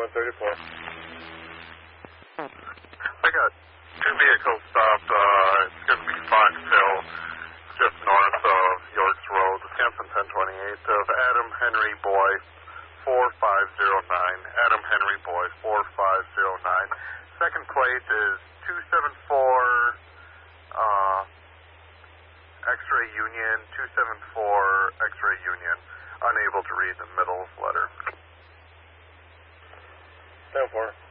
134. I got two vehicles stopped. It's going to be Fox Hill, just north of Yorks Road, Wisconsin 1028, of Adam Henry Boy 4509. Adam Henry Boy 4509. Second plate is 274 X-Ray Union, 274 X-Ray Union. Unable to read the middle letter. 10-4.